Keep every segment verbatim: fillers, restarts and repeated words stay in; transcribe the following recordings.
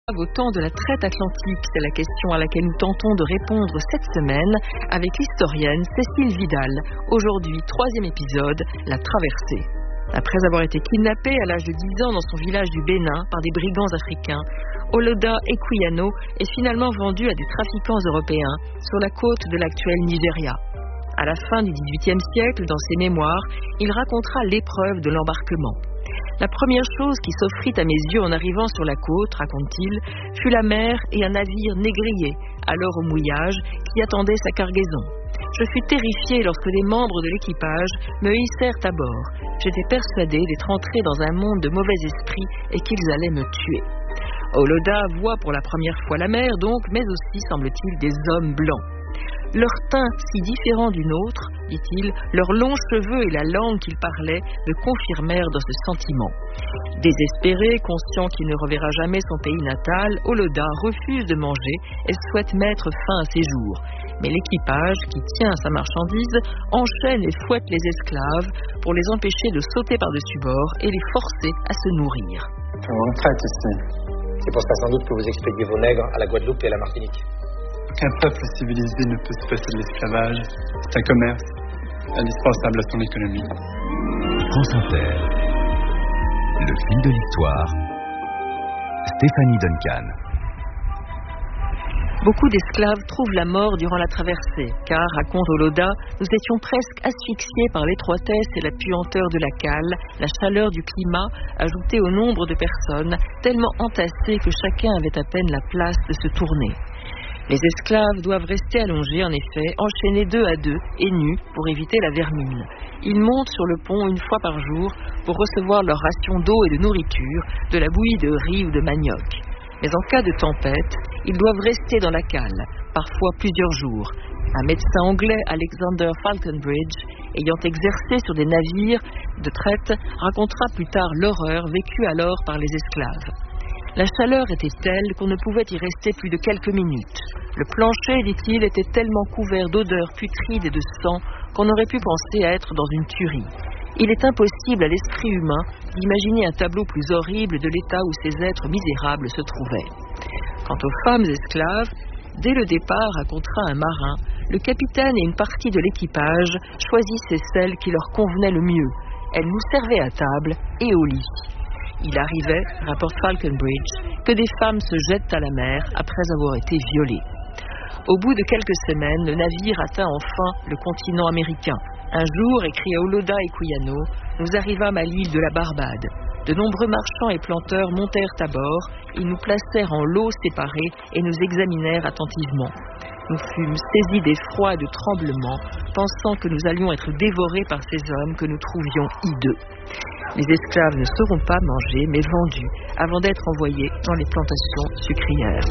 Au temps de la traite atlantique, c'est la question à laquelle nous tentons de répondre cette semaine avec l'historienne Cécile Vidal. Aujourd'hui, troisième épisode, la traversée. Après avoir été kidnappée à l'âge de dix ans dans son village du Bénin par des brigands africains, Oloda Equiano est finalement vendu à des trafiquants européens sur la côte de l'actuel Nigeria. À la fin du dix-huitième siècle, dans ses mémoires, il racontera l'épreuve de l'embarquement. La première chose qui s'offrit à mes yeux en arrivant sur la côte, raconte-t-il, fut la mer et un navire négrier, alors au mouillage, qui attendait sa cargaison. Je fus terrifiée lorsque des membres de l'équipage me hissèrent à bord. J'étais persuadée d'être entrée dans un monde de mauvais esprits et qu'ils allaient me tuer. Oloda voit pour la première fois la mer donc, mais aussi, semble-t-il, des hommes blancs. Leur teint si différent du nôtre, dit-il, leurs longs cheveux et la langue qu'ils parlaient me confirmèrent dans ce sentiment. Désespéré, conscient qu'il ne reverra jamais son pays natal, Oloda refuse de manger et souhaite mettre fin à ses jours. Mais l'équipage, qui tient à sa marchandise, enchaîne et fouette les esclaves pour les empêcher de sauter par-dessus bord et les forcer à se nourrir. On traite ici. C'est pour ça sans doute que vous expédiez vos nègres à la Guadeloupe et à la Martinique. Qu'un peuple civilisé ne peut se passer de l'esclavage. C'est un commerce indispensable à son économie. France Inter. Le fil de l'histoire. Stéphanie Duncan. Beaucoup d'esclaves trouvent la mort durant la traversée, car, raconte Oloda, nous étions presque asphyxiés par l'étroitesse et la puanteur de la cale, la chaleur du climat, ajoutée au nombre de personnes, tellement entassées que chacun avait à peine la place de se tourner. Les esclaves doivent rester allongés, en effet, enchaînés deux à deux et nus pour éviter la vermine. Ils montent sur le pont une fois par jour pour recevoir leur ration d'eau et de nourriture, de la bouillie de riz ou de manioc. Mais en cas de tempête, ils doivent rester dans la cale, parfois plusieurs jours. Un médecin anglais, Alexander Falconbridge, ayant exercé sur des navires de traite, racontera plus tard l'horreur vécue alors par les esclaves. La chaleur était telle qu'on ne pouvait y rester plus de quelques minutes. Le plancher, dit-il, était tellement couvert d'odeurs putrides et de sang qu'on aurait pu penser être dans une tuerie. Il est impossible à l'esprit humain d'imaginer un tableau plus horrible de l'état où ces êtres misérables se trouvaient. Quant aux femmes esclaves, dès le départ, racontera un marin, le capitaine et une partie de l'équipage choisissaient celles qui leur convenaient le mieux. Elles nous servaient à table et au lit. Il arrivait, rapporte Falconbridge, que des femmes se jettent à la mer après avoir été violées. Au bout de quelques semaines, le navire atteint enfin le continent américain. Un jour, écrit Oloda Equiano, nous arrivâmes à l'île de la Barbade. De nombreux marchands et planteurs montèrent à bord, ils nous placèrent en lots séparés et nous examinèrent attentivement. Nous fûmes saisis d'effroi et de tremblement, pensant que nous allions être dévorés par ces hommes que nous trouvions hideux. Les esclaves ne seront pas mangés, mais vendus, avant d'être envoyés dans les plantations sucrières.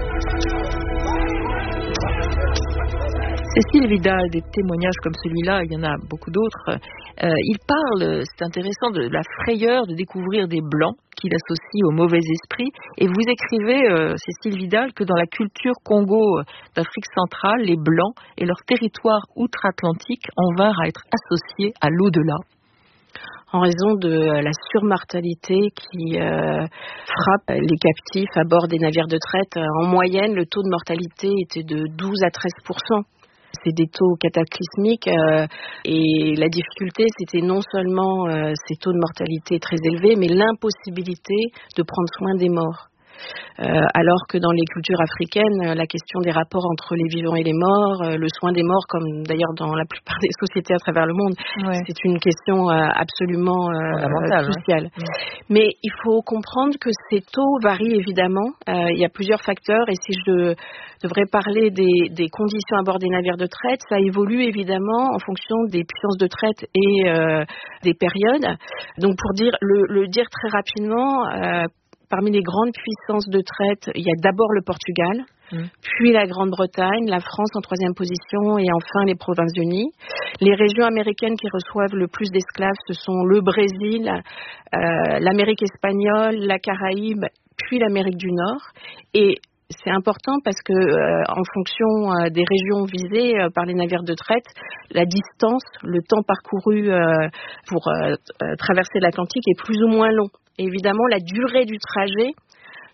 Cécile Vidal, des témoignages comme celui-là, il y en a beaucoup d'autres. Euh, il parle, c'est intéressant, de la frayeur de découvrir des blancs qu'il associe au mauvais esprit. Et vous écrivez, euh, Cécile Vidal, que dans la culture Congo d'Afrique centrale, les blancs et leur territoire outre-Atlantique en vinrent à être associés à l'au-delà. En raison de la surmortalité qui euh, frappe les captifs à bord des navires de traite. En moyenne, le taux de mortalité était de douze à treize pour cent. C'est des taux cataclysmiques euh, et la difficulté, c'était non seulement euh, ces taux de mortalité très élevés, mais l'impossibilité de prendre soin des morts. Euh, alors que dans les cultures africaines, la question des rapports entre les vivants et les morts, euh, le soin des morts, comme d'ailleurs dans la plupart des sociétés à travers le monde, ouais. C'est une question euh, absolument euh, cruciale. Ouais. Mais il faut comprendre que ces taux varient évidemment. Euh, il y a plusieurs facteurs et si je devrais parler des, des conditions à bord des navires de traite, ça évolue évidemment en fonction des puissances de traite et euh, des périodes. Donc pour dire le, le dire très rapidement, euh, parmi les grandes puissances de traite, il y a d'abord le Portugal, mmh. puis la Grande-Bretagne, la France en troisième position et enfin les Provinces-Unies. Les régions américaines qui reçoivent le plus d'esclaves, ce sont le Brésil, euh, l'Amérique espagnole, la Caraïbe, puis l'Amérique du Nord. Et c'est important parce que, euh, en fonction euh, des régions visées euh, par les navires de traite, la distance, le temps parcouru euh, pour euh, traverser l'Atlantique est plus ou moins long. Et évidemment, la durée du trajet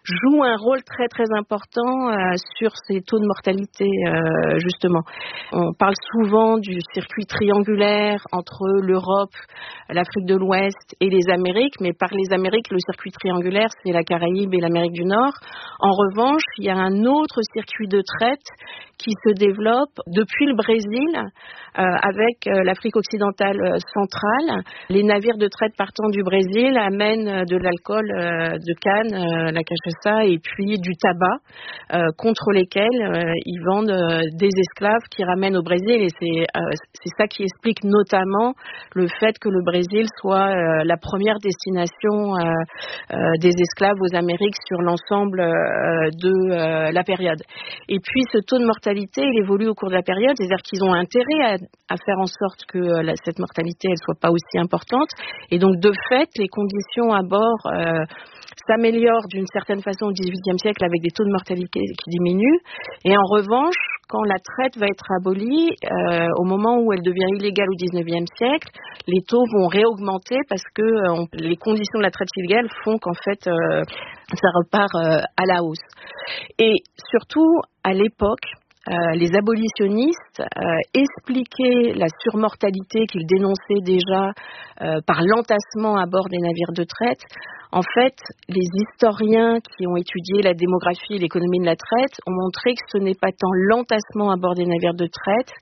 joue un rôle très très important euh, sur ces taux de mortalité euh, justement. On parle souvent du circuit triangulaire entre l'Europe, l'Afrique de l'Ouest et les Amériques, mais par les Amériques, le circuit triangulaire, c'est la Caraïbe et l'Amérique du Nord. En revanche, il y a un autre circuit de traite qui se développe depuis le Brésil euh, avec euh, l'Afrique occidentale euh, centrale. Les navires de traite partant du Brésil amènent euh, de l'alcool euh, de canne, euh, la cachaça, et puis du tabac euh, contre lesquels euh, ils vendent euh, des esclaves qui ramènent au Brésil. Et c'est, euh, c'est ça qui explique notamment le fait que le Brésil soit euh, la première destination euh, euh, des esclaves aux Amériques sur l'ensemble euh, de euh, la période. Et puis ce taux de mortalité, il évolue au cours de la période, c'est-à-dire qu'ils ont intérêt à, à faire en sorte que euh, la, cette mortalité elle soit pas aussi importante. Et donc de fait, les conditions à bord euh, s'améliorent d'une certaine façon au dix-huitième siècle avec des taux de mortalité qui diminuent. Et en revanche, quand la traite va être abolie, euh, au moment où elle devient illégale au dix-neuvième siècle, les taux vont réaugmenter parce que euh, on, les conditions de la traite illégale font qu'en fait, euh, ça repart euh, à la hausse. Et surtout, à l'époque, Euh, les abolitionnistes euh, expliquaient la surmortalité qu'ils dénonçaient déjà euh, par l'entassement à bord des navires de traite. En fait, les historiens qui ont étudié la démographie et l'économie de la traite ont montré que ce n'est pas tant l'entassement à bord des navires de traite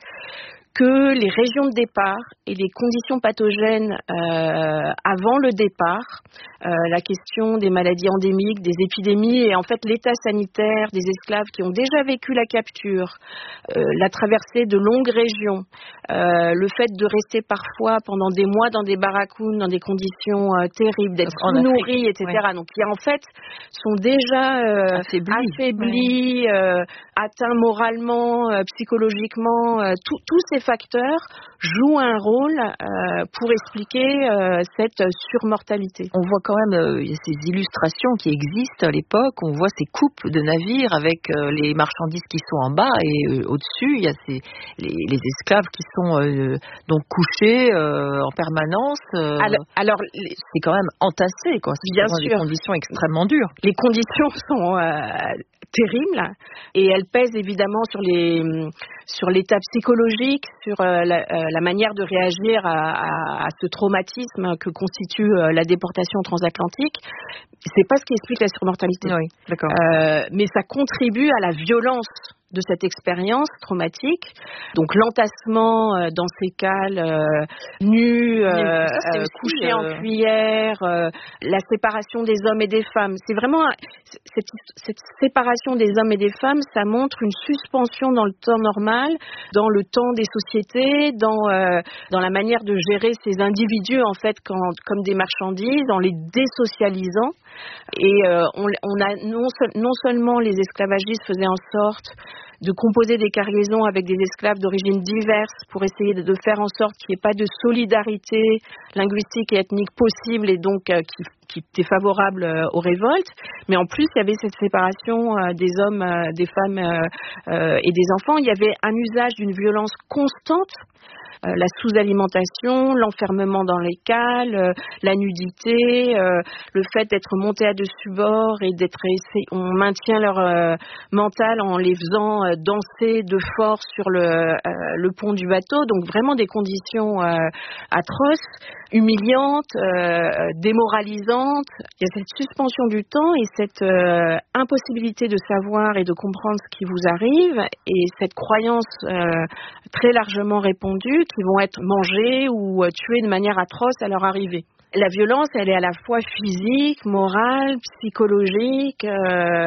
que les régions de départ et les conditions pathogènes euh, avant le départ, euh, la question des maladies endémiques, des épidémies et en fait l'état sanitaire des esclaves qui ont déjà vécu la capture, euh, la traversée de longues régions, euh, le fait de rester parfois pendant des mois dans des barracounes, dans des conditions euh, terribles, d'être sous-nourris, et cetera. Ouais. Donc qui en fait sont déjà euh, affaiblis, affaiblis ouais. euh, atteints moralement, euh, psychologiquement, euh, tous ces facteurs jouent un rôle euh, pour expliquer euh, cette surmortalité. On voit quand même euh, ces illustrations qui existent à l'époque, on voit ces coupes de navires avec euh, les marchandises qui sont en bas et euh, au-dessus, il y a ces, les, les esclaves qui sont euh, donc couchés euh, en permanence. Euh, alors, alors les... c'est quand même entassé, quoi. C'est bien sûr. Des conditions extrêmement dures. Les conditions sont euh, terribles et elles pèsent évidemment sur les sur l'état psychologique, sur euh, la, euh, la manière de réagir à, à, à ce traumatisme que constitue euh, la déportation transatlantique. C'est pas ce qui explique la surmortalité. Oui, d'accord. Euh, mais ça contribue à la violence de cette expérience traumatique. Donc l'entassement euh, dans ces cales euh, nus, euh, euh, couchés euh... en cuillère, euh, la séparation des hommes et des femmes. C'est vraiment cette, cette séparation des hommes et des femmes, ça montre une suspension dans le temps normal, dans le temps des sociétés, dans euh, dans la manière de gérer ces individus en fait quand, comme des marchandises, en les désocialisant. Et euh, on, on a non, non seulement les esclavagistes faisaient en sorte de composer des cargaisons avec des esclaves d'origines diverses pour essayer de faire en sorte qu'il n'y ait pas de solidarité linguistique et ethnique possible et donc euh, qui, qui était favorable euh, aux révoltes. Mais en plus, il y avait cette séparation euh, des hommes, euh, des femmes euh, euh, et des enfants. Il y avait un usage d'une violence constante. Euh, la sous-alimentation, l'enfermement dans les cales, euh, la nudité, euh, le fait d'être monté à dessus bord et d'être on maintient leur euh, mental en les faisant euh, danser de force sur le, euh, le pont du bateau. Donc vraiment des conditions euh, atroces, humiliantes, euh, démoralisantes. Il y a cette suspension du temps et cette euh, impossibilité de savoir et de comprendre ce qui vous arrive et cette croyance euh, très largement répandue qui vont être mangés ou tués de manière atroce à leur arrivée. La violence, elle est à la fois physique, morale, psychologique. Euh,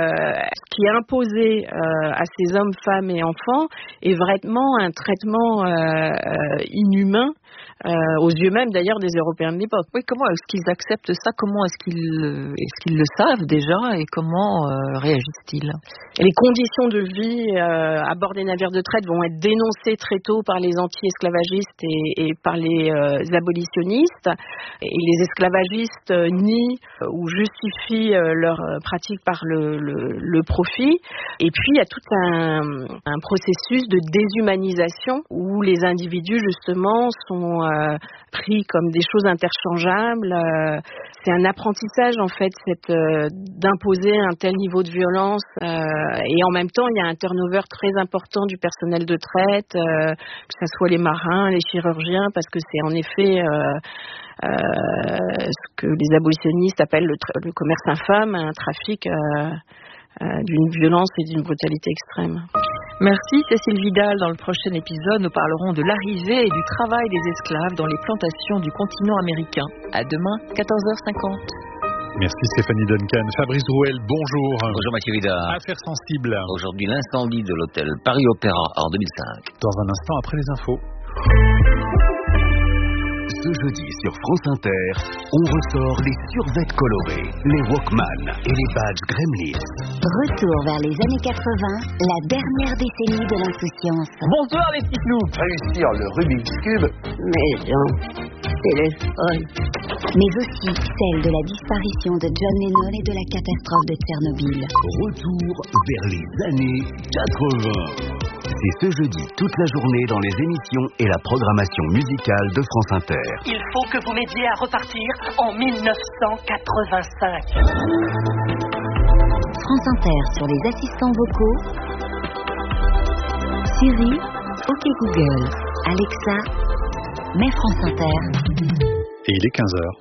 ce qui est imposé euh, à ces hommes, femmes et enfants est vraiment un traitement euh, inhumain euh, aux yeux même d'ailleurs des Européens de l'époque. Oui, comment est-ce qu'ils acceptent ça? Comment est-ce qu'ils, est-ce qu'ils le savent déjà et comment euh, réagissent-ils? Les conditions de vie euh, à bord des navires de traite vont être dénoncées très tôt par les anti-esclavagistes et, et par les euh, abolitionnistes. Et les esclavagistes euh, nient euh, ou justifient euh, leur euh, pratique par le, le, le profit. Et puis il y a tout un, un processus de déshumanisation où les individus justement sont sont euh, pris comme des choses interchangeables. Euh, c'est un apprentissage en fait, cette, euh, d'imposer un tel niveau de violence. Euh, et en même temps, il y a un turnover très important du personnel de traite, euh, que ce soit les marins, les chirurgiens, parce que c'est en effet euh, euh, ce que les abolitionnistes appellent le, tra- le commerce infâme, un trafic euh, euh, d'une violence et d'une brutalité extrême. Merci Cécile Vidal. Dans le prochain épisode, nous parlerons de l'arrivée et du travail des esclaves dans les plantations du continent américain. À demain, quatorze heures cinquante. Merci Stéphanie Duncan. Fabrice Drouel, bonjour. Bonjour Mathieu Vidal. Affaire sensible. Aujourd'hui, l'incendie de l'hôtel Paris Opéra en deux mille cinq. Dans un instant, après les infos. Ce jeudi sur France Inter, on ressort les survêtements colorés, les Walkman et les badges Gremlins. Retour vers les années quatre-vingts, la dernière décennie de l'insouciance. Bonsoir les petits loups. Réussir le Rubik's Cube. Mais non, c'est le folle. Mais aussi celle de la disparition de John Lennon et de la catastrophe de Tchernobyl. Retour vers les années quatre-vingts. C'est ce jeudi toute la journée dans les émissions et la programmation musicale de France Inter. Il faut que vous m'aidiez à repartir en dix-neuf cent quatre-vingt-cinq. France Inter sur les assistants vocaux. Siri, OK Google, Alexa, mets France Inter. Et il est quinze heures.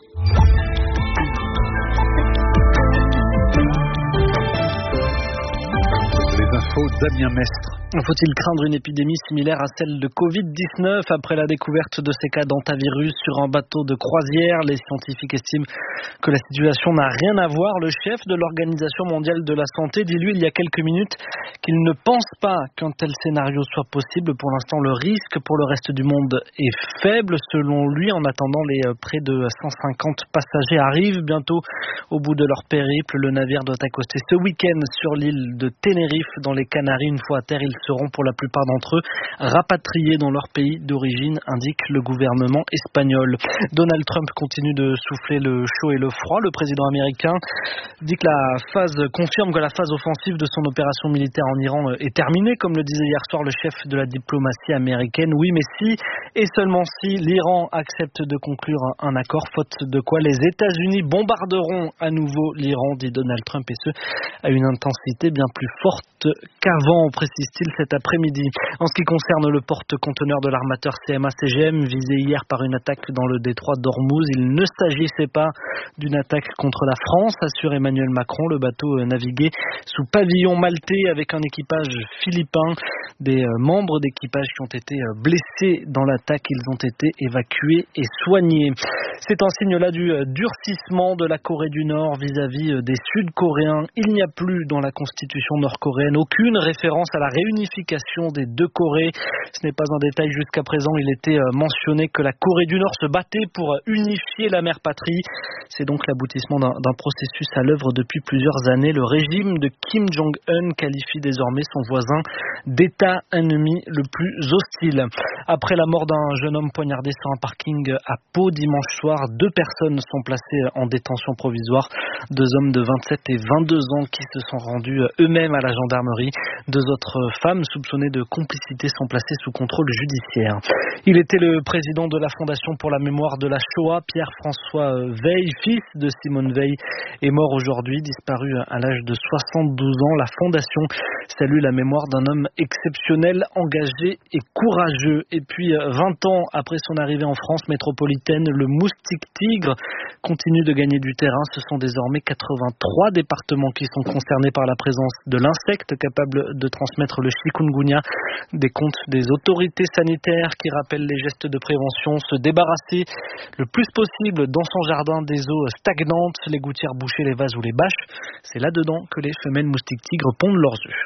Les infos d'Amien Mestre. Faut-il craindre une épidémie similaire à celle de covid dix-neuf après la découverte de ces cas d'hantavirus sur un bateau de croisière? Les scientifiques estiment que la situation n'a rien à voir. Le chef de l'Organisation mondiale de la santé dit lui il y a quelques minutes qu'il ne pense pas qu'un tel scénario soit possible. Pour l'instant, le risque pour le reste du monde est faible. Selon lui, en attendant, les près de cent cinquante passagers arrivent bientôt au bout de leur périple. Le navire doit accoster ce week-end sur l'île de Tenerife dans les Canaries. Une fois à terre, ils seront pour la plupart d'entre eux rapatriés dans leur pays d'origine, indique le gouvernement espagnol. Donald Trump continue de souffler le chaud et le froid. Le président américain dit que la phase confirme que la phase offensive de son opération militaire en Iran est terminée, comme le disait hier soir le chef de la diplomatie américaine. Oui, mais si et seulement si l'Iran accepte de conclure un accord, faute de quoi les États-Unis bombarderont à nouveau l'Iran, dit Donald Trump, et ce à une intensité bien plus forte qu'avant, précise-t-il cet après-midi. En ce qui concerne le porte-conteneur de l'armateur C M A C G M, visé hier par une attaque dans le détroit d'Ormuz, il ne s'agissait pas d'une attaque contre la France, assure Emmanuel Macron. Le bateau naviguait sous pavillon maltais avec un équipage philippin. Des membres d'équipage qui ont été blessés dans l'attaque, ils ont été évacués et soignés. C'est un signe là du durcissement de la Corée du Nord vis-à-vis des Sud-Coréens. Il n'y a plus dans la constitution nord-coréenne aucune référence à la réunification des deux Corées. Ce n'est pas un détail jusqu'à présent. Il était mentionné que la Corée du Nord se battait pour unifier la mère patrie. C'est donc l'aboutissement d'un, d'un processus à l'œuvre depuis plusieurs années. Le régime de Kim Jong-un qualifie désormais son voisin d'État ennemi le plus hostile. Après la mort d'un jeune homme poignardé sur un parking à Pau dimanche soir, deux personnes sont placées en détention provisoire. Deux hommes de vingt-sept et vingt-deux ans qui se sont rendus eux-mêmes à la gendarmerie. Deux autres femmes soupçonnées de complicité sont placées sous contrôle judiciaire. Il était le président de la Fondation pour la mémoire de la Shoah. Pierre-François Veil, fils de Simone Veil, est mort aujourd'hui, disparu à l'âge de soixante-douze ans. La Fondation salue la mémoire d'un homme exceptionnel, engagé et courageux. Et puis, vingt ans après son arrivée en France métropolitaine, le moustique tigre continue de gagner du terrain. Ce sont désormais quatre-vingt-trois départements qui sont concernés par la présence de l'insecte capable de transmettre le chikungunya. Des comptes des autorités sanitaires qui rappellent les gestes de prévention, se débarrasser le plus possible dans son jardin des eaux stagnantes, les gouttières bouchées, les vases ou les bâches. C'est là-dedans que les femelles moustiques tigres pondent leurs œufs.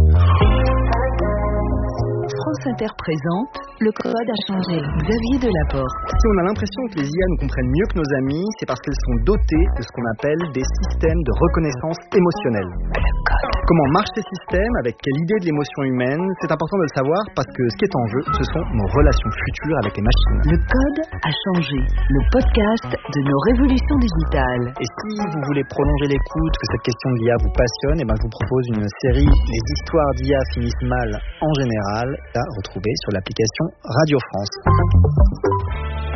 France Inter présente Le Code a changé. Xavier Delaporte. Si on a l'impression que les I A nous comprennent mieux que nos amis, c'est parce qu'elles sont dotées de ce qu'on appelle des systèmes de reconnaissance émotionnelle. Le code. Comment marchent ces systèmes, avec quelle idée de l'émotion humaine, c'est important de le savoir parce que ce qui est en jeu, ce sont nos relations futures avec les machines. Le Code a changé. Le podcast de nos révolutions digitales. Et si vous voulez prolonger l'écoute, que cette question de l'I A vous passionne, et ben je vous propose une série Les histoires d'I A finissent mal en général, à retrouver sur l'application Radio France.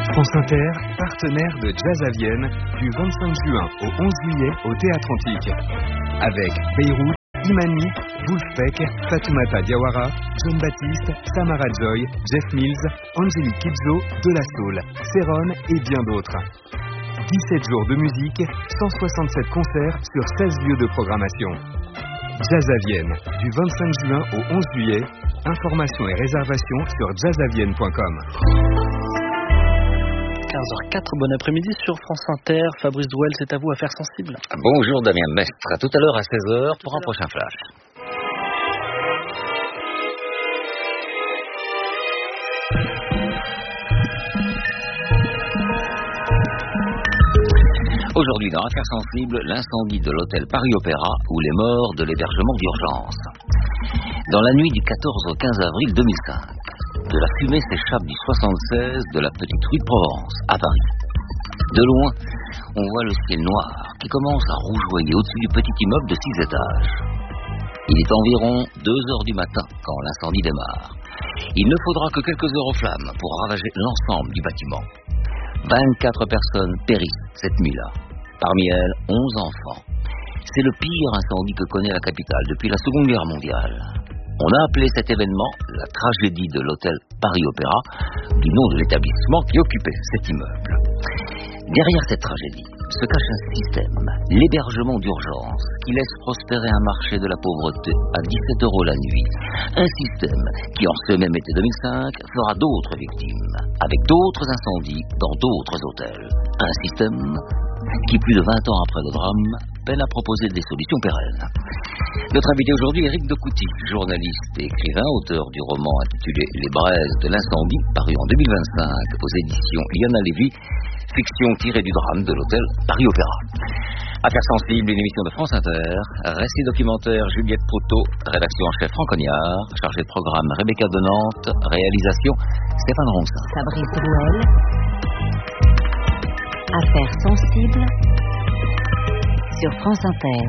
France Inter, partenaire de Jazz à Vienne, du vingt-cinq juin au onze juillet au Théâtre Antique. Avec Beyrouth, Imani, Wolfpack, Fatoumata Diawara, John Baptiste, Samara Joy, Jeff Mills, Angélique Kidjo, De La Soul, Céron et bien d'autres. dix-sept jours de musique, cent soixante-sept concerts sur seize lieux de programmation. Jazz à Vienne, du vingt-cinq juin au onze juillet. Informations et réservations sur jazz à vienne point com. quinze heures quatre, bon après-midi sur France Inter. Fabrice Drouel, c'est à vous, Affaires sensibles. Bonjour Damien Mestre, à tout à l'heure à seize heures pour un prochain flash. Aujourd'hui, dans Affaires sensibles, l'incendie de l'hôtel Paris Opéra ou les morts de l'hébergement d'urgence. Dans la nuit du quatorze au quinze avril deux mille cinq, de la fumée s'échappe du soixante-seize de la petite rue de Provence, à Paris. De loin, on voit le ciel noir qui commence à rougeoyer au-dessus du petit immeuble de six étages. Il est environ deux heures du matin quand l'incendie démarre. Il ne faudra que quelques heures aux flammes pour ravager l'ensemble du bâtiment. vingt-quatre personnes périssent cette nuit-là. Parmi elles, onze enfants. C'est le pire incendie que connaît la capitale depuis la Seconde Guerre mondiale. On a appelé cet événement la tragédie de l'hôtel Paris Opéra, du nom de l'établissement qui occupait cet immeuble. Derrière cette tragédie se cache un système, l'hébergement d'urgence, qui laisse prospérer un marché de la pauvreté à dix-sept euros la nuit. Un système qui, en ce même été deux mille cinq, fera d'autres victimes, avec d'autres incendies dans d'autres hôtels. Un système qui, plus de vingt ans après le drame, peine à proposer des solutions pérennes. Notre invité aujourd'hui est Éric de Couty, journaliste et écrivain, auteur du roman intitulé Les braises de l'incendie, paru en deux mille vingt-cinq aux éditions Liana Lévy, fiction tirée du drame de l'hôtel Paris Opéra. Affaires sensibles, une émission de France Inter, récit documentaire Juliette Proto, rédaction en chef Franck Cognard, chargé de programme Rebecca de Nantes, réalisation Stéphane Ronsin. Fabrice Drouel. Affaires sensibles sur France Inter.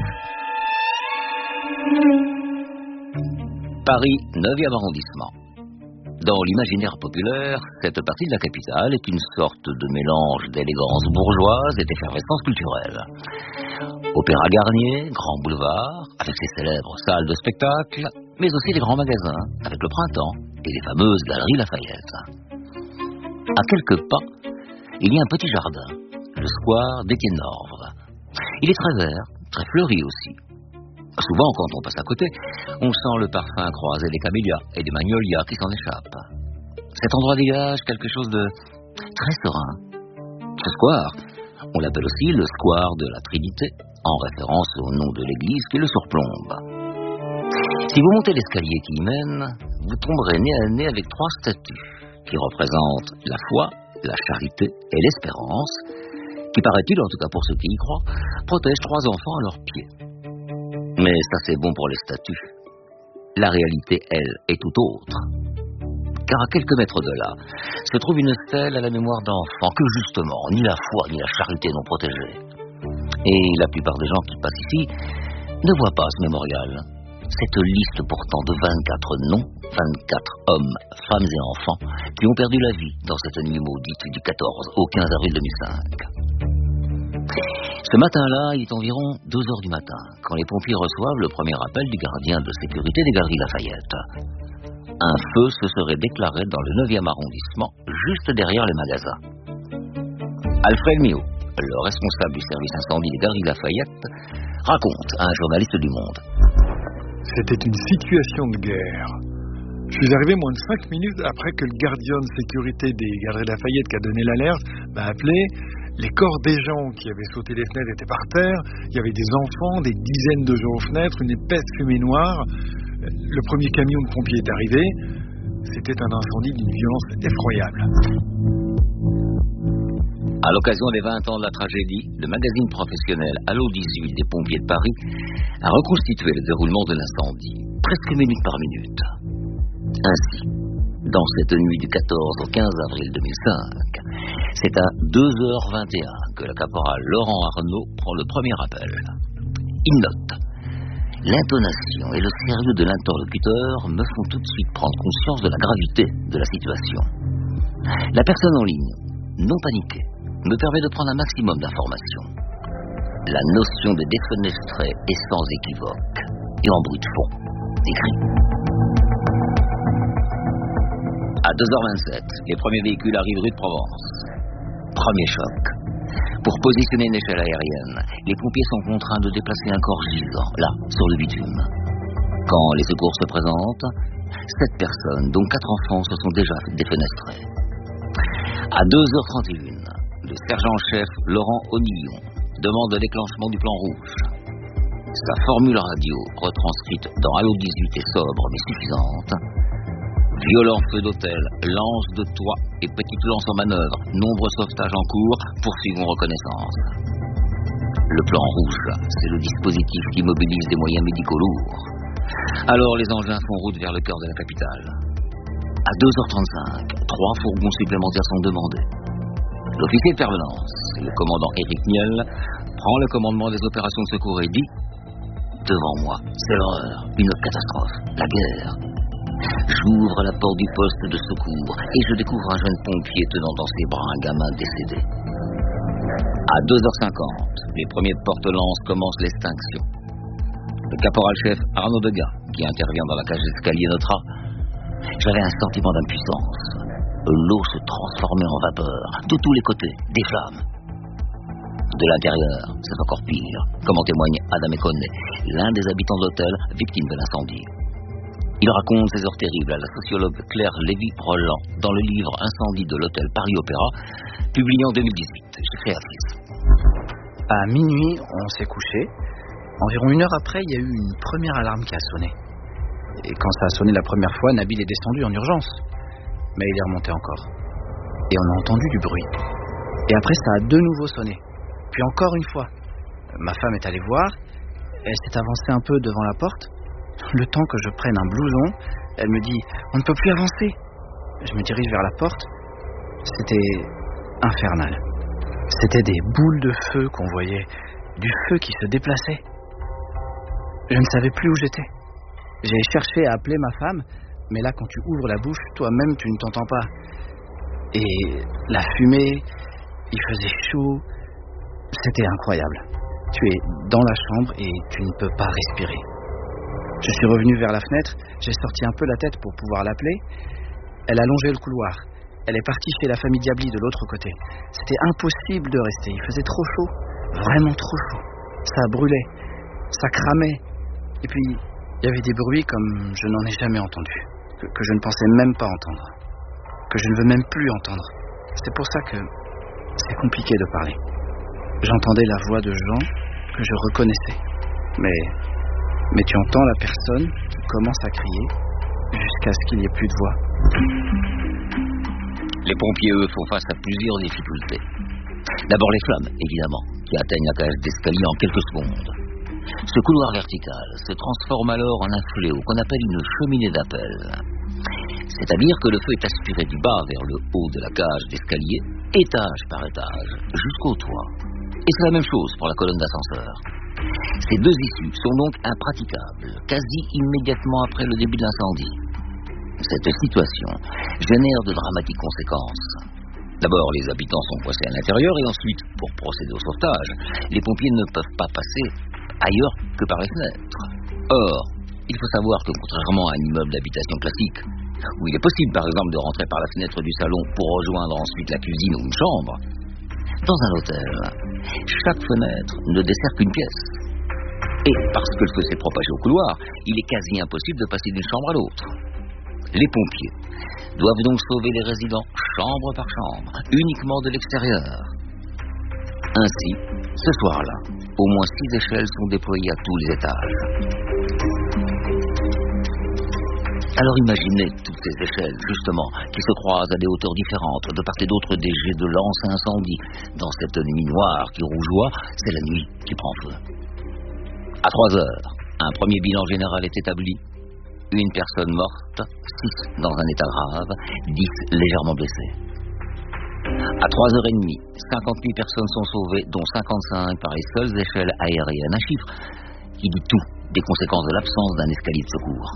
Paris, neuvième arrondissement. Dans l'imaginaire populaire, cette partie de la capitale est une sorte de mélange d'élégance bourgeoise et d'effervescence culturelle. Opéra Garnier, Grand Boulevard, avec ses célèbres salles de spectacle, mais aussi les grands magasins, avec le Printemps et les fameuses galeries Lafayette. À quelques pas, il y a un petit jardin, le square d'Étienne Norvre. Il est très vert, très fleuri aussi. Souvent, quand on passe à côté, on sent le parfum croisé des camélias et des magnolias qui s'en échappent. Cet endroit dégage quelque chose de très serein. Ce square, on l'appelle aussi le square de la Trinité, en référence au nom de l'église qui le surplombe. Si vous montez l'escalier qui y mène, vous tomberez nez à nez avec trois statues qui représentent la foi, la charité et l'espérance, qui, paraît-il, en tout cas pour ceux qui y croient, protègent trois enfants à leurs pieds. Mais ça, c'est bon pour les statues. La réalité, elle, est tout autre. Car à quelques mètres de là, se trouve une stèle à la mémoire d'enfants que, justement, ni la foi ni la charité n'ont protégée. Et la plupart des gens qui passent ici ne voient pas ce mémorial. Cette liste pourtant de vingt-quatre noms, vingt-quatre hommes, femmes et enfants, qui ont perdu la vie dans cette nuit maudite du quatorze au quinze avril deux mille cinq. Ce matin-là, il est environ deux heures du matin, quand les pompiers reçoivent le premier appel du gardien de sécurité des Galeries Lafayette. Un feu se serait déclaré dans le neuvième arrondissement, juste derrière les magasins. Alfred Mio, le responsable du service incendie des Galeries Lafayette, raconte à un journaliste du Monde. C'était une situation de guerre. Je suis arrivé moins de cinq minutes après que le gardien de sécurité des Galeries Lafayette qui a donné l'alerte m'a appelé. Les corps des gens qui avaient sauté les fenêtres étaient par terre. Il y avait des enfants, des dizaines de gens aux fenêtres, une épaisse fumée noire. Le premier camion de pompiers est arrivé. C'était un incendie d'une violence effroyable. À l'occasion des vingt ans de la tragédie, le magazine professionnel Allo dix-huit des pompiers de Paris a reconstitué le déroulement de l'incendie, presque minute par minute. Ainsi, dans cette nuit du quatorze au quinze avril deux mille cinq, c'est à deux heures vingt et un que le caporal Laurent Arnaud prend le premier appel. Il note « L'intonation et le sérieux de l'interlocuteur me font tout de suite prendre conscience de la gravité de la situation. La personne en ligne non paniqué, me permet de prendre un maximum d'informations. La notion de défenestré est sans équivoque, et en bruit de fond, écrit. À deux heures vingt-sept, les premiers véhicules arrivent rue de Provence. Premier choc. Pour positionner une échelle aérienne, les pompiers sont contraints de déplacer un corps gisant, là, sur le bitume. Quand les secours se présentent, sept personnes, dont quatre enfants, se sont déjà défenestrés. À deux heures trente et une, le sergent-chef Laurent Onillon demande le déclenchement du plan rouge. Sa formule radio, retranscrite dans Allo dix-huit, est sobre mais suffisante. Violent feu d'hôtel, lance de toit et petite lance en manœuvre. Nombreux sauvetages en cours, poursuivons reconnaissance. Le plan rouge, c'est le dispositif qui mobilise des moyens médicaux lourds. Alors les engins font route vers le cœur de la capitale. À deux heures trente-cinq, trois fourgons supplémentaires sont demandés. L'officier de permanence, le commandant Éric Niel, prend le commandement des opérations de secours et dit « Devant moi, c'est l'horreur, une catastrophe, la guerre. » J'ouvre la porte du poste de secours et je découvre un jeune pompier tenant dans ses bras un gamin décédé. À deux heures cinquante, les premiers porte-lances commencent l'extinction. Le caporal-chef Arnaud Degas, qui intervient dans la cage d'escalier, notera « J'avais un sentiment d'impuissance. L'eau se transformait en vapeur, de tous les côtés, des flammes. » De l'intérieur, c'est encore pire, comme en témoigne Adam Econne, l'un des habitants de l'hôtel, victime de l'incendie. Il raconte ces heures terribles à la sociologue Claire Lévy-Roland dans le livre Incendie de l'hôtel Paris Opéra, publié en deux mille dix-huit chez Créatrice. À minuit, on s'est couché. Environ une heure après, il y a eu une première alarme qui a sonné. Et quand ça a sonné la première fois, Nabil est descendu en urgence. Mais il est remonté encore. Et on a entendu du bruit. Et après, ça a de nouveau sonné. Puis encore une fois. Ma femme est allée voir. Elle s'est avancée un peu devant la porte. Le temps que je prenne un blouson, elle me dit « On ne peut plus avancer !» Je me dirige vers la porte. C'était infernal. C'était des boules de feu qu'on voyait, du feu qui se déplaçait. Je ne savais plus où j'étais. J'ai cherché à appeler ma femme, mais là, quand tu ouvres la bouche, toi-même, tu ne t'entends pas. Et la fumée, il faisait chaud. C'était incroyable. Tu es dans la chambre et tu ne peux pas respirer. Je suis revenu vers la fenêtre, j'ai sorti un peu la tête pour pouvoir l'appeler. Elle a longé le couloir. Elle est partie chez la famille Diabli de l'autre côté. C'était impossible de rester, il faisait trop chaud, vraiment trop chaud. Ça brûlait, ça cramait. Et puis, il y avait des bruits comme je n'en ai jamais entendu, que, que je ne pensais même pas entendre, que je ne veux même plus entendre. C'est pour ça que c'est compliqué de parler. J'entendais la voix de gens que je reconnaissais, mais... Mais tu entends la personne qui commence à crier jusqu'à ce qu'il n'y ait plus de voix. Les pompiers, eux, font face à plusieurs difficultés. D'abord les flammes, évidemment, qui atteignent la cage d'escalier en quelques secondes. Ce couloir vertical se transforme alors en un fléau qu'on appelle une cheminée d'appel. C'est-à-dire que le feu est aspiré du bas vers le haut de la cage d'escalier, étage par étage, jusqu'au toit. Et c'est la même chose pour la colonne d'ascenseur. Ces deux issues sont donc impraticables, quasi immédiatement après le début de l'incendie. Cette situation génère de dramatiques conséquences. D'abord, les habitants sont coincés à l'intérieur et ensuite, pour procéder au sauvetage, les pompiers ne peuvent pas passer ailleurs que par les fenêtres. Or, il faut savoir que contrairement à un immeuble d'habitation classique, où il est possible par exemple de rentrer par la fenêtre du salon pour rejoindre ensuite la cuisine ou une chambre, dans un hôtel, chaque fenêtre ne dessert qu'une pièce. Et parce que le feu s'est propagé au couloir, il est quasi impossible de passer d'une chambre à l'autre. Les pompiers doivent donc sauver les résidents chambre par chambre, uniquement de l'extérieur. Ainsi, ce soir-là, au moins six échelles sont déployées à tous les étages. Alors imaginez toutes ces échelles, justement, qui se croisent à des hauteurs différentes, de part et d'autre des jets de lance-incendie. Dans cette nuit noire qui rougeoie, c'est la nuit qui prend feu. À trois heures, un premier bilan général est établi. Une personne morte, six dans un état grave, dix légèrement blessés. À trois heures trente, cinquante-huit personnes sont sauvées, dont cinquante-cinq par les seules échelles aériennes. Un chiffre qui dit tout des conséquences de l'absence d'un escalier de secours.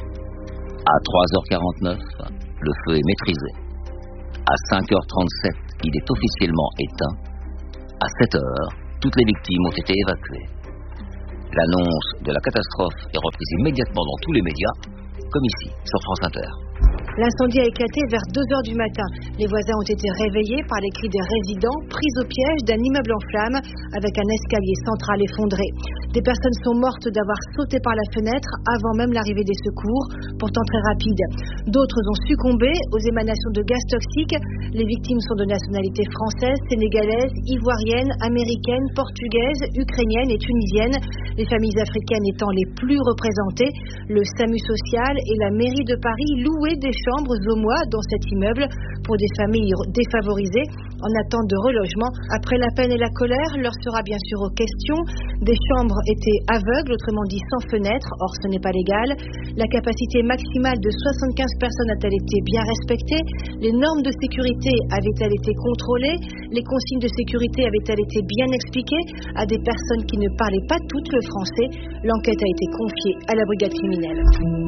À trois heures quarante-neuf, le feu est maîtrisé. À cinq heures trente-sept, il est officiellement éteint. À sept heures, toutes les victimes ont été évacuées. L'annonce de la catastrophe est reprise immédiatement dans tous les médias, comme ici, sur France Inter. L'incendie a éclaté vers deux heures du matin. Les voisins ont été réveillés par les cris des résidents, pris au piège d'un immeuble en flammes avec un escalier central effondré. Des personnes sont mortes d'avoir sauté par la fenêtre avant même l'arrivée des secours, pourtant très rapide. D'autres ont succombé aux émanations de gaz toxiques. Les victimes sont de nationalité française, sénégalaise, ivoirienne, américaine, portugaise, ukrainienne et tunisienne. Les familles africaines étant les plus représentées. Le SAMU social et la mairie de Paris louaient des chambres au mois dans cet immeuble pour des familles défavorisées en attente de relogement. Après la peine et la colère, leur sera bien sûr aux questions. Des chambres étaient aveugles, autrement dit sans fenêtre, or ce n'est pas légal. La capacité maximale de soixante-quinze personnes a-t-elle été bien respectée? Les normes de sécurité avaient-elles été contrôlées? Les consignes de sécurité avaient-elles été bien expliquées à des personnes qui ne parlaient pas toutes le français? L'enquête a été confiée à la brigade criminelle.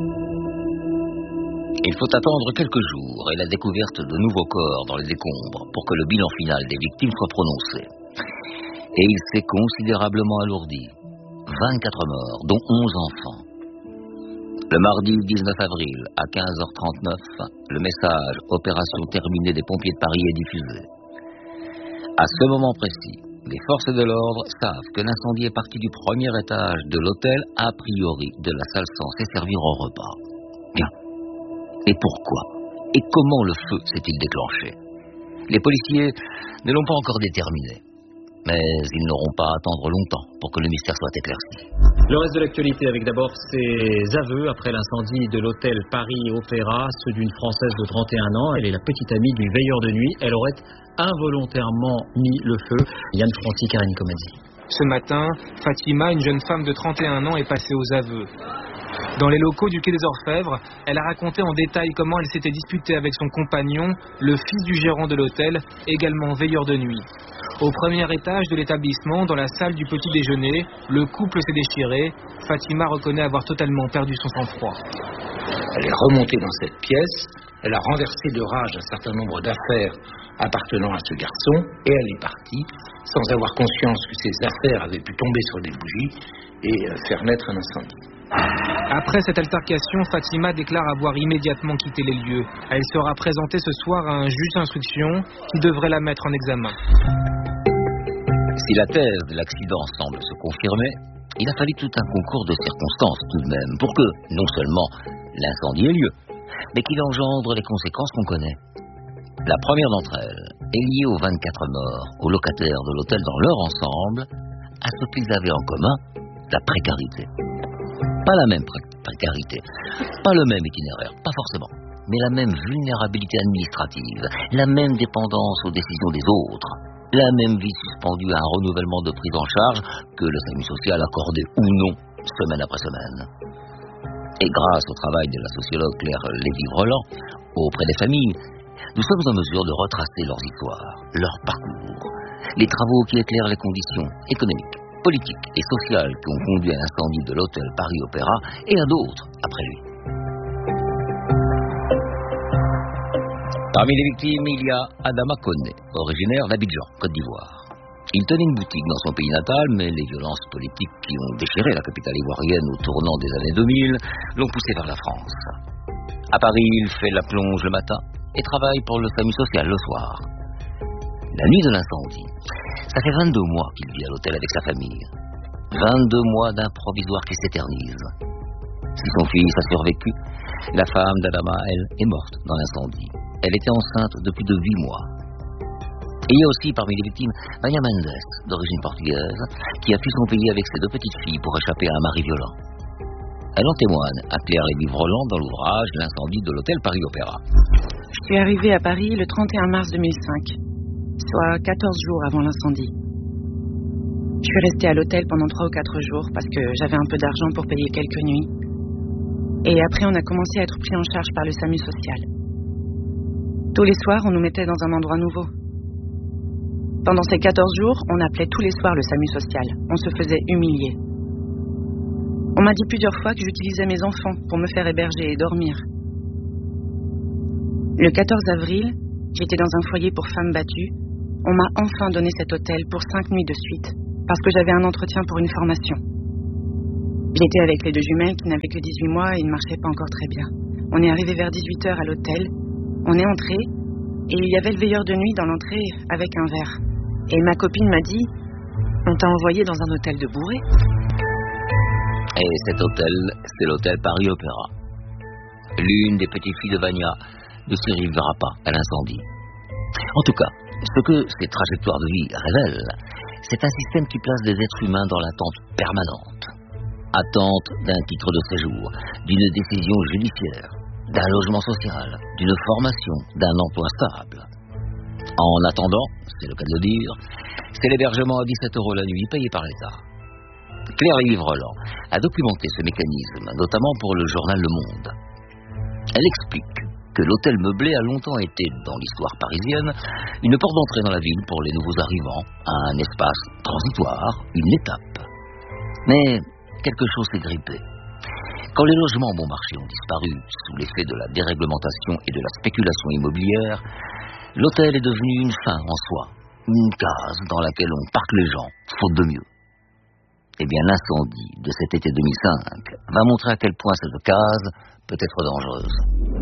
Il faut attendre quelques jours et la découverte de nouveaux corps dans les décombres pour que le bilan final des victimes soit prononcé. Et il s'est considérablement alourdi. vingt-quatre morts, dont onze enfants. Le mardi dix-neuf avril, à quinze heures trente-neuf, le message « Opération terminée des pompiers de Paris » est diffusé. À ce moment précis, les forces de l'ordre savent que l'incendie est parti du premier étage de l'hôtel, a priori de la salle censée servir au repas. Bien. Et pourquoi? Et comment le feu s'est-il déclenché? Les policiers ne l'ont pas encore déterminé. Mais ils n'auront pas à attendre longtemps pour que le mystère soit éclairci. Le reste de l'actualité avec d'abord ces aveux après l'incendie de l'hôtel Paris Opéra, ceux d'une Française de trente et un ans. Elle est la petite amie du veilleur de nuit. Elle aurait involontairement mis le feu. Yann Franti, Karine Comazzi. Ce matin, Fatima, une jeune femme de trente et un ans, est passée aux aveux. Dans les locaux du quai des Orfèvres, elle a raconté en détail comment elle s'était disputée avec son compagnon, le fils du gérant de l'hôtel, également veilleur de nuit. Au premier étage de l'établissement, dans la salle du petit déjeuner, le couple s'est déchiré. Fatima reconnaît avoir totalement perdu son sang-froid. Elle est remontée dans cette pièce, elle a renversé de rage un certain nombre d'affaires appartenant à ce garçon et elle est partie sans avoir conscience que ces affaires avaient pu tomber sur des bougies et faire naître un incendie. Après cette altercation, Fatima déclare avoir immédiatement quitté les lieux. Elle sera présentée ce soir à un juge d'instruction qui devrait la mettre en examen. Si la thèse de l'accident semble se confirmer, il a fallu tout un concours de circonstances tout de même pour que, non seulement l'incendie ait lieu, mais qu'il engendre les conséquences qu'on connaît. La première d'entre elles est liée aux vingt-quatre morts, aux locataires de l'hôtel dans leur ensemble, à ce qu'ils avaient en commun, la précarité. Pas la même pré- précarité, pas le même itinéraire, pas forcément, mais la même vulnérabilité administrative, la même dépendance aux décisions des autres, la même vie suspendue à un renouvellement de prise en charge que le SAMU social accordait ou non, semaine après semaine. Et grâce au travail de la sociologue Claire Lévy-Vrelant auprès des familles, nous sommes en mesure de retracer leurs histoires, leurs parcours, les travaux qui éclairent les conditions économiques, politiques et sociales qui ont conduit à l'incendie de l'hôtel Paris Opéra et à d'autres après lui. Parmi les victimes, il y a Adama Koné, originaire d'Abidjan, Côte d'Ivoire. Il tenait une boutique dans son pays natal, mais les violences politiques qui ont déchiré la capitale ivoirienne au tournant des années deux mille l'ont poussé vers la France. À Paris, il fait la plonge le matin et travaille pour le SAMU social le soir. La nuit de l'incendie, ça fait vingt-deux mois qu'il vit à l'hôtel avec sa famille. vingt-deux mois d'un provisoire qui s'éternise. Si son fils a survécu, la femme d'Adama, elle, est morte dans l'incendie. Elle était enceinte depuis de huit mois. Et il y a aussi parmi les victimes Maya Mendes, d'origine portugaise, qui a fui son pays avec ses deux petites filles pour échapper à un mari violent. Elle en témoigne à Claire Lévy-Vrelant dans l'ouvrage L'incendie de l'hôtel Paris Opéra. Je suis arrivée à Paris le trente et un mars deux mille cinq, soit quatorze jours avant l'incendie. Je suis restée à l'hôtel pendant trois ou quatre jours parce que j'avais un peu d'argent pour payer quelques nuits. Et après, on a commencé à être pris en charge par le SAMU social. Tous les soirs, on nous mettait dans un endroit nouveau. Pendant ces quatorze jours, on appelait tous les soirs le SAMU social. On se faisait humilier. On m'a dit plusieurs fois que j'utilisais mes enfants pour me faire héberger et dormir. Le quatorze avril, J'étais dans un foyer pour femmes battues. On m'a enfin donné cet hôtel pour cinq nuits de suite, parce que j'avais un entretien pour une formation. J'étais avec les deux jumelles qui n'avaient que dix-huit mois et ne marchaient pas encore très bien. On est arrivé vers dix-huit heures à l'hôtel. On est entré et il y avait le veilleur de nuit dans l'entrée avec un verre. Et ma copine m'a dit « On t'a envoyé dans un hôtel de bourré ?» Et cet hôtel, c'est l'hôtel Paris Opéra. L'une des petites filles de Vania ne survivra pas à l'incendie. En tout cas, ce que ces trajectoires de vie révèlent, c'est un système qui place des êtres humains dans l'attente permanente. Attente d'un titre de séjour, d'une décision judiciaire, d'un logement social, d'une formation, d'un emploi stable. En attendant, c'est le cas de le dire, c'est l'hébergement à dix-sept euros la nuit payé par l'État. Claire Livreland a documenté ce mécanisme, notamment pour le journal Le Monde. Elle explique que l'hôtel meublé a longtemps été, dans l'histoire parisienne, une porte d'entrée dans la ville pour les nouveaux arrivants, un espace transitoire, une étape. Mais quelque chose s'est grippé. Quand les logements bon marché ont disparu sous l'effet de la déréglementation et de la spéculation immobilière, l'hôtel est devenu une fin en soi, une case dans laquelle on parque les gens, faute de mieux. Eh bien, l'incendie de cet été deux mille cinq va montrer à quel point cette case peut être dangereuse.